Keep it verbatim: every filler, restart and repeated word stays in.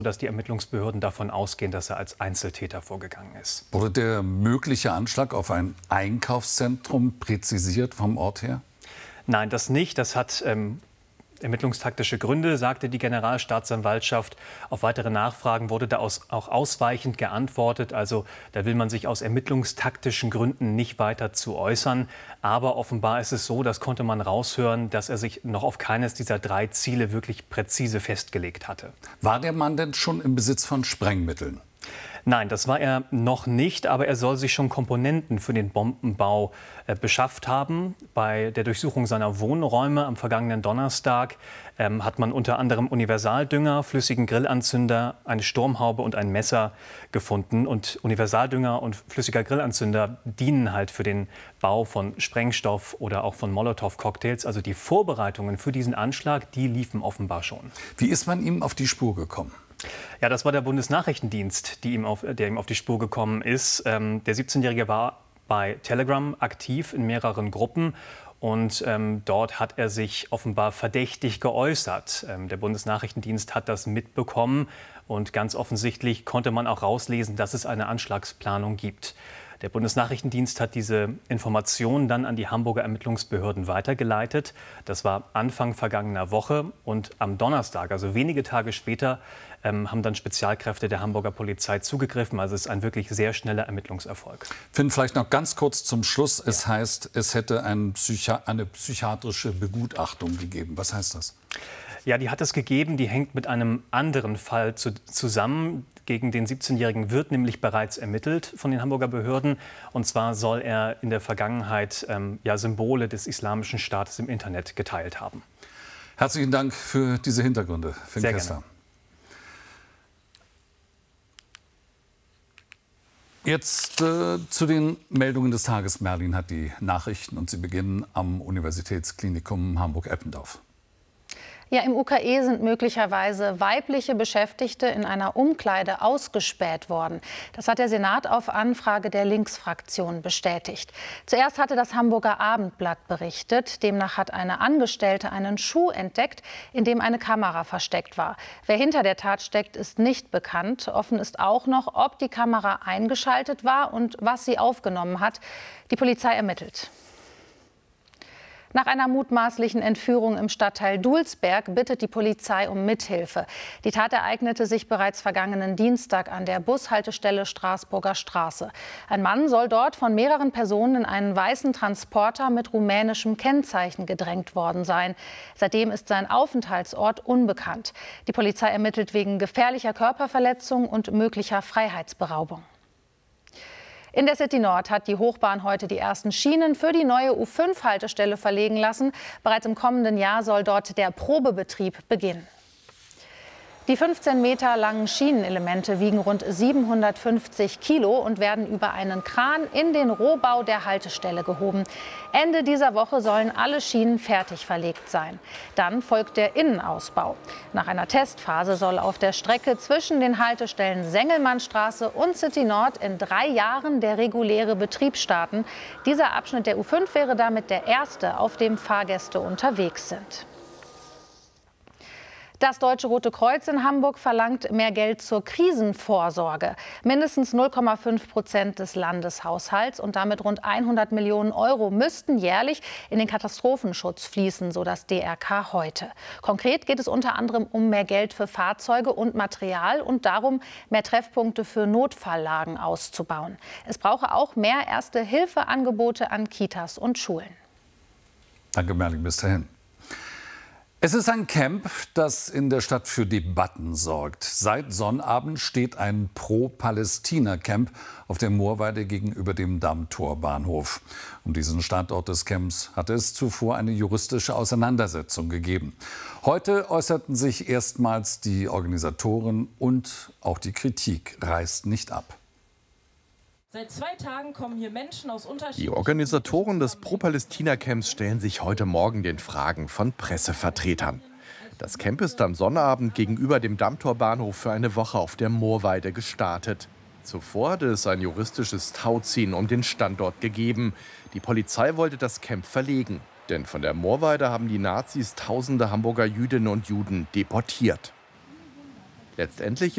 dass die Ermittlungsbehörden davon ausgehen, dass er als Einzeltäter vorgegangen ist. Wurde der mögliche Anschlag auf ein Einkaufszentrum präzisiert vom Ort her? Nein, das nicht. Das hat ähm, ermittlungstaktische Gründe, sagte die Generalstaatsanwaltschaft. Auf weitere Nachfragen wurde da aus, auch ausweichend geantwortet. Also da will man sich aus ermittlungstaktischen Gründen nicht weiter zu äußern. Aber offenbar ist es so, das konnte man raushören, dass er sich noch auf keines dieser drei Ziele wirklich präzise festgelegt hatte. War der Mann denn schon im Besitz von Sprengmitteln? Nein, das war er noch nicht, aber er soll sich schon Komponenten für den Bombenbau äh, beschafft haben. Bei der Durchsuchung seiner Wohnräume am vergangenen Donnerstag ähm, hat man unter anderem Universaldünger, flüssigen Grillanzünder, eine Sturmhaube und ein Messer gefunden. Und Universaldünger und flüssiger Grillanzünder dienen halt für den Bau von Sprengstoff oder auch von Molotow-Cocktails. Also die Vorbereitungen für diesen Anschlag, die liefen offenbar schon. Wie ist man ihm auf die Spur gekommen? Ja, das war der Bundesnachrichtendienst, die ihm auf, der ihm auf die Spur gekommen ist. Ähm, der siebzehnjährige war bei Telegram aktiv in mehreren Gruppen und ähm, dort hat er sich offenbar verdächtig geäußert. Ähm, der Bundesnachrichtendienst hat das mitbekommen und ganz offensichtlich konnte man auch rauslesen, dass es eine Anschlagsplanung gibt. Der Bundesnachrichtendienst hat diese Informationen dann an die Hamburger Ermittlungsbehörden weitergeleitet. Das war Anfang vergangener Woche. Und am Donnerstag, also wenige Tage später, ähm, haben dann Spezialkräfte der Hamburger Polizei zugegriffen. Also es ist ein wirklich sehr schneller Ermittlungserfolg. Finn, vielleicht noch ganz kurz zum Schluss. Ja. Es heißt, es hätte ein Psychi- eine psychiatrische Begutachtung gegeben. Was heißt das? Ja, die hat es gegeben. Die hängt mit einem anderen Fall zu, zusammen. Gegen den siebzehnjährigen wird nämlich bereits ermittelt von den Hamburger Behörden. Und zwar soll er in der Vergangenheit ähm, ja, Symbole des Islamischen Staates im Internet geteilt haben. Herzlichen Dank für diese Hintergründe, Finn Sehr Kessler. gerne. Jetzt äh, zu den Meldungen des Tages. Merlin hat die Nachrichten und sie beginnen am Universitätsklinikum Hamburg-Eppendorf. Ja, im U K E sind möglicherweise weibliche Beschäftigte in einer Umkleide ausgespäht worden. Das hat der Senat auf Anfrage der Linksfraktion bestätigt. Zuerst hatte das Hamburger Abendblatt berichtet. Demnach hat eine Angestellte einen Schuh entdeckt, in dem eine Kamera versteckt war. Wer hinter der Tat steckt, ist nicht bekannt. Offen ist auch noch, ob die Kamera eingeschaltet war und was sie aufgenommen hat. Die Polizei ermittelt. Nach einer mutmaßlichen Entführung im Stadtteil Dulsberg bittet die Polizei um Mithilfe. Die Tat ereignete sich bereits vergangenen Dienstag an der Bushaltestelle Straßburger Straße. Ein Mann soll dort von mehreren Personen in einen weißen Transporter mit rumänischem Kennzeichen gedrängt worden sein. Seitdem ist sein Aufenthaltsort unbekannt. Die Polizei ermittelt wegen gefährlicher Körperverletzung und möglicher Freiheitsberaubung. In der City Nord hat die Hochbahn heute die ersten Schienen für die neue U fünf Haltestelle verlegen lassen. Bereits im kommenden Jahr soll dort der Probebetrieb beginnen. Die fünfzehn Meter langen Schienenelemente wiegen rund siebenhundertfünfzig Kilo und werden über einen Kran in den Rohbau der Haltestelle gehoben. Ende dieser Woche sollen alle Schienen fertig verlegt sein. Dann folgt der Innenausbau. Nach einer Testphase soll auf der Strecke zwischen den Haltestellen Sengelmannstraße und City Nord in drei Jahren der reguläre Betrieb starten. Dieser Abschnitt der U fünf wäre damit der erste, auf dem Fahrgäste unterwegs sind. Das Deutsche Rote Kreuz in Hamburg verlangt mehr Geld zur Krisenvorsorge. Mindestens null Komma fünf Prozent des Landeshaushalts und damit rund hundert Millionen Euro müssten jährlich in den Katastrophenschutz fließen, so das D R K heute. Konkret geht es unter anderem um mehr Geld für Fahrzeuge und Material und darum, mehr Treffpunkte für Notfalllagen auszubauen. Es brauche auch mehr Erste-Hilfe-Angebote an Kitas und Schulen. Danke, Merlin. Bis dahin. Es ist ein Camp, das in der Stadt für Debatten sorgt. Seit Sonnabend steht ein Pro-Palästina-Camp auf der Moorweide gegenüber dem Dammtor-Bahnhof. Um diesen Standort des Camps hatte es zuvor eine juristische Auseinandersetzung gegeben. Heute äußerten sich erstmals die Organisatoren und auch die Kritik reißt nicht ab. Seit zwei Tagen kommen hier Menschen aus unterschiedlichen... Die Organisatoren des Pro-Palästina-Camps stellen sich heute Morgen den Fragen von Pressevertretern. Das Camp ist am Sonnabend gegenüber dem Dammtorbahnhof für eine Woche auf der Moorweide gestartet. Zuvor hatte es ein juristisches Tauziehen um den Standort gegeben. Die Polizei wollte das Camp verlegen. Denn von der Moorweide haben die Nazis tausende Hamburger Jüdinnen und Juden deportiert. Letztendlich